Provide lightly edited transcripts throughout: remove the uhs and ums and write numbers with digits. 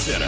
Center.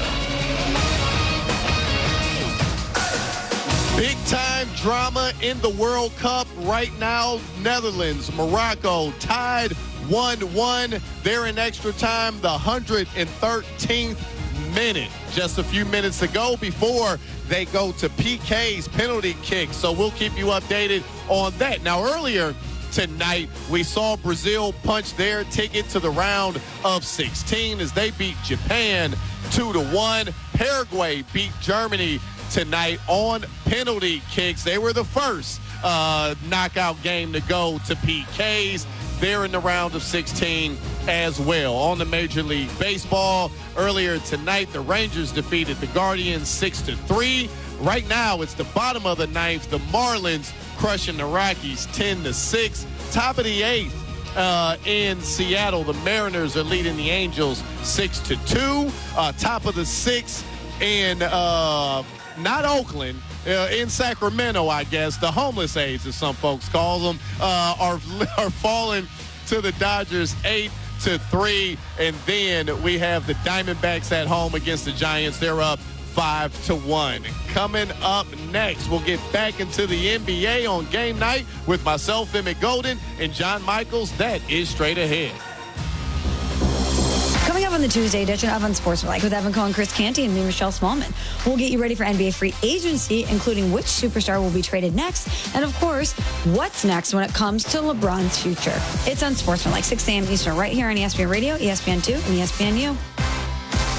Big-time drama in the World Cup right now. Netherlands, Morocco tied 1-1. They're in extra time, the 113th minute. Just a few minutes to go before they go to PK's penalty kick. So we'll keep you updated on that. Now, earlier tonight, we saw Brazil punch their ticket to the round of 16 as they beat Japan 2-1. Paraguay beat Germany tonight on penalty kicks. They were the first knockout game to go to PKs. They're in the round of 16 as well. On the Major League Baseball, earlier tonight, the Rangers defeated the Guardians 6-3. Right now, it's the bottom of the ninth. The Marlins crushing the Rockies 10-6. Top of the eighth in Seattle, the Mariners are leading the Angels 6-2. Top of the sixth in not Oakland, in Sacramento, I guess. The homeless A's, as some folks call them, are falling to the Dodgers 8-3. And then we have the Diamondbacks at home against the Giants. They're up 5-1. Coming up next, we'll get back into the NBA on game night with myself, Emmett Golden, and John Michaels. That is straight ahead. Coming up on the Tuesday edition of Unsportsmanlike with Evan Cohen, Chris Canty, and me, Michelle Smallman. We'll get you ready for NBA free agency, including which superstar will be traded next, and of course, what's next when it comes to LeBron's future. It's Unsportsmanlike, 6 a.m. Eastern, right here on ESPN Radio, ESPN2, and ESPNU.